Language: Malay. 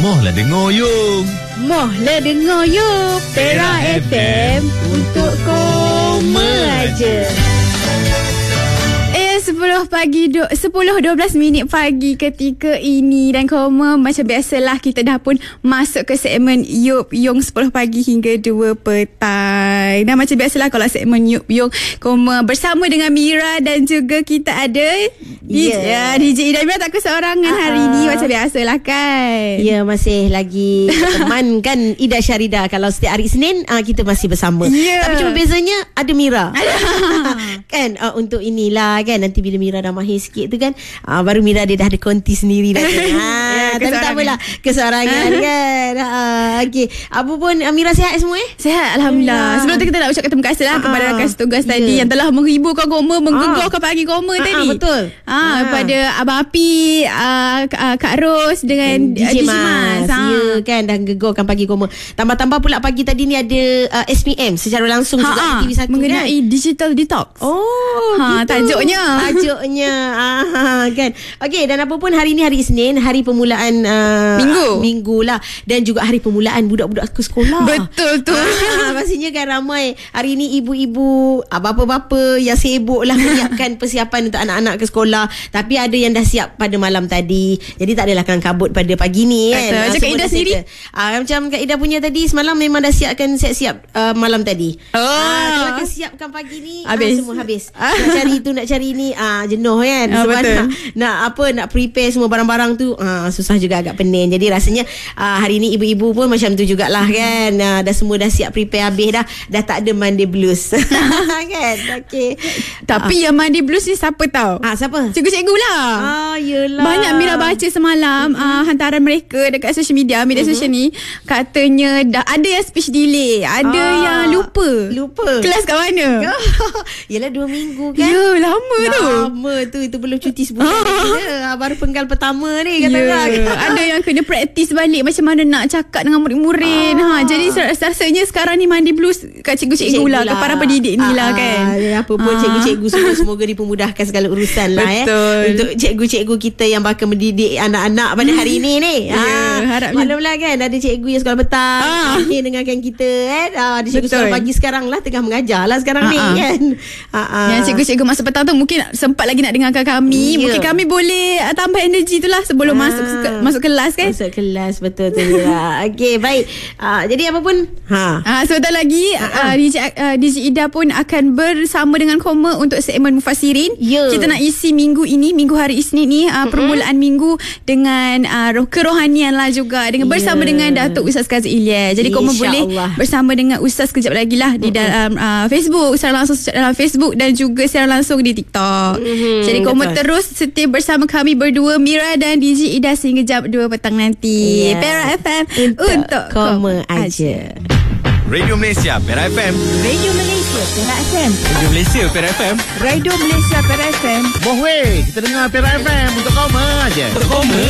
Mohlah dengar yung. Mohlah dengar yuk Pera FM untuk koma aja. 10 pagi 10-12 minit pagi ketika ini. Dan koma macam biasalah, kita dah pun masuk ke segmen Yup Yung 10 pagi hingga 2 petang. Dan macam biasalah kalau segmen Yup Yung, koma bersama dengan Mira dan juga kita ada DJ Ida. Mira tak keseorangan hari ni macam biasalah kan. Ya, masih lagi teman kan Ida Syarida. Kalau setiap hari Senin kita masih bersama. Tapi cuma bezanya ada Mira. Kan untuk inilah kan, nanti bila Mira dah mahir sikit tu kan, baru Mira dia dah ada konti sendiri dah. Tapi tak apalah, keseorangan kan. Okey, apa pun Mira sihat semua Sihat, Alhamdulillah. Sebelum tu kita nak ucapkan terima kasih lah kepada rakan setugas tadi yang telah menghiburkan koma, menggugurkan pagi koma tadi. Betul. Kepada Abang Api, Kak Ros dengan DJ Mas. Ya kan, dah gegorkan pagi koma. Tambah-tambah pula pagi tadi ni ada SPM secara langsung juga di TV1 mengenai kan? digital detox. Gitu. Tajuknya kan. Okey, dan apa pun hari ni hari Isnin, hari permulaan minggu lah, dan juga hari permulaan budak-budak ke sekolah. Betul tu. Pastinya kan ramai hari ni ibu-ibu, bapa-bapa yang sibuk lah menyiapkan persiapan untuk anak-anak ke sekolah. Tapi ada yang dah siap pada malam tadi, jadi tak adalah kelang kabut pada pagi ni kan. Macam Kak Ida sendiri, macam Kak Ida punya tadi semalam memang dah siap malam tadi. Kalau siapkan pagi ni semua habis. Nak cari tu, nak cari ni, jenuh kan. Sebab nak prepare semua barang-barang tu, susah juga, agak pening. Jadi rasanya hari ni ibu-ibu pun macam tu jugalah kan. Dah semua dah siap prepare habis dah tak ada Monday blues. Kan. Okey. Tapi yang Monday blues ni siapa tahu? Siapa? Cikgu-cikgu lah. Yelah. Banyak Mira baca semalam hantaran mereka dekat social media sosial ni, katanya dah ada yang speech delay, ada yang lupa kelas kat mana. Yelah 2 minggu kan. Ya, lama tu. Itu belum cuti sebulan lagi. Baru penggal pertama ni kata orang. Ada yang kena praktis balik macam mana nak cakap dengan murid-murid. Jadi rasanya sekarang ni mandi blues kat cikgu-cikgu lah, ke para pendidik ni lah kan. Apa pun cikgu-cikgu semua semoga dipermudahkan segala urusan lah. Betul. Untuk cikgu-cikgu kita yang bakal mendidik anak-anak pada hari ni harapnya. Maklumlah kan, ada cikgu yang sekolah petang mungkin dengarkan kita kan. Ada cikgu sekolah pagi sekarang lah, tengah mengajar lah sekarang ni kan. Yang cikgu-cikgu masa petang tu mungkin sempat lagi nak dengarkan kami. Mungkin kami boleh tambah energi tu lah sebelum masuk kelas kan. Masuk kelas, betul tu lah. Okey, baik. Jadi apa pun sebentar lagi DJ Ida pun akan bersama dengan koma untuk segmen Mufassirin. Kita nak isi minggu ini, minggu hari Isnin ni, permulaan minggu dengan kerohanian lah juga, dengan bersama dengan Datuk Ustaz Kazim Ilyas. Jadi koma boleh bersama dengan Ustaz kejap lagi lah di dalam Facebook, secara langsung dalam Facebook dan juga secara langsung di TikTok. Jadi koma terus setia bersama kami berdua, Mira dan DJ Ida, sehingga jam 2 petang nanti. Pera FM untuk koma aja. Radio Malaysia Pera FM. Radio Malaysia Pera FM. Radio Malaysia Pera FM. Radio Malaysia Pera FM. Boh weh, kita dengar Pera FM untuk koma aja. Untuk koma